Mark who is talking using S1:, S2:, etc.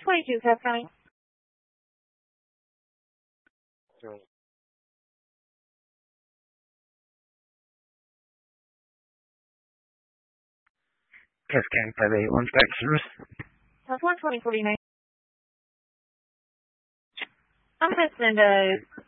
S1: 22 Cass County.
S2: Cass County 581 back service.
S1: That's 12049. I'm going to send a